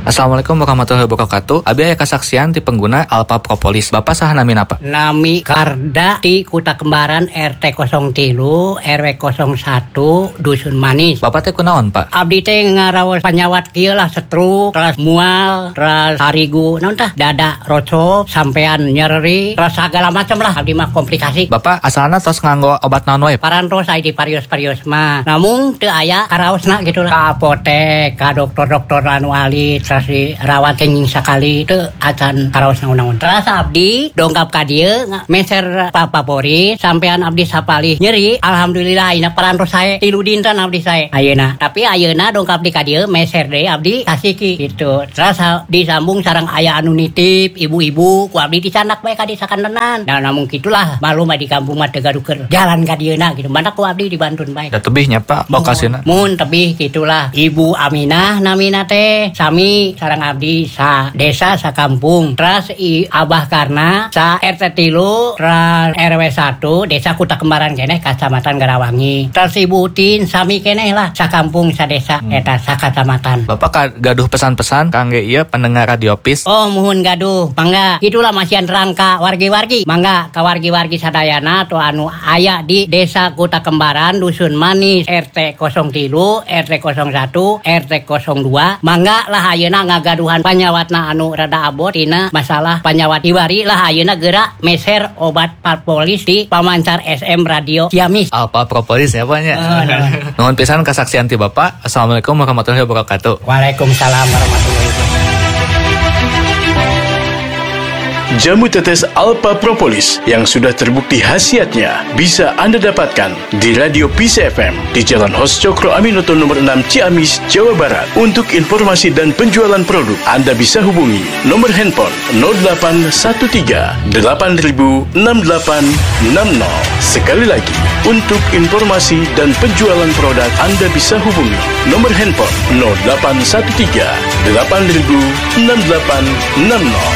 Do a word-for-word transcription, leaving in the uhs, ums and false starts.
Assalamualaikum warahmatullahi wabarakatuh. Abi aya kasaksian ti pengguna Alpha Propolis. Bapak saha nami napa? Nami Karda di Kuta Kembaran R T nol tiga R W nol satu Dusun Manis. Bapak teh kunaon, Pak? Abdi teh ngaraos panyawat kieu lah stroke, terus mual, terus harigu, naon tah dada rocok, sampean nyeri, terus segala macam lah abdi mah komplikasi. Bapak asalna tos nganggo obat naon wae? Parantos aya di parios-parios mah. Namun teu aya karaosna gitu lah. Ka apotek, ka dokter-dokter anu ahli, terus dirawat kenging sakali teu acan karaosna naon. Terus abdi dongkap ka dieu meser papapori sampean abdi sapalih nyeri. Alhamdulillah ayeuna parantos sae tilu dinten abdi sae ayeuna. Tapi ayeuna dongkap di ka dieu meser deui abdi kasiki gitu. Terus disambung sareng aya anu nitip ibu-ibu ku abdi dicanak bae ka di sakandenan. Nah namun gitulah malum di kampung mah teu gadukeun jalan ka dieuna gitu. Mana ku abdi dibantun bae. Da tebihnya Pak lokasina. Mun tebih gitulah. Ibu Aminah namina teh sami sareng abdi sa desa sa kampung. Terus i Abah Karna sa R T tilu terus R W satu desa Kuta Kembaran keneh Kacamatan Garawangi. Terus Ibu Utin sami keneh lah sa kampung sa desa hmm. eta sa kacamatan. Bapak gaduh pesan-pesan kangge ieu pendengar Radio P I S. Oh muhun gaduh. Mangga gitulah masihan rangka wargi-wargi. Mangga ka wargi-wargi sadayana atau anu aya di desa Kuta Kembaran Dusun Manis R T nol tiga R T nol satu R T nol dua. Mangga lah ayeuna ngagaduhan panyawatna anu rada abot tina masalah panyawat hiwari lah ayeuna geura meser obat Propolis di pamancar S M Radio Ciamis. Alpha Propolis ya Pak nya. Oh, no. Nuhun pisan kasaksian ti Bapak. Assalamualaikum warahmatullahi wabarakatuh. Waalaikumsalam warahmatullahi wabarakatuh. Jamu tetes Alpha Propolis yang sudah terbukti khasiatnya bisa Anda dapatkan di Radio P I S F M di Jalan Hos Cokro Aminoto nomor enam Ciamis, Jawa Barat. Untuk informasi dan penjualan produk, Anda bisa hubungi nomor handphone nol delapan satu tiga delapan nol enam delapan enam nol. Sekali lagi, untuk informasi dan penjualan produk, Anda bisa hubungi nomor handphone nol delapan satu tiga delapan nol enam delapan enam nol.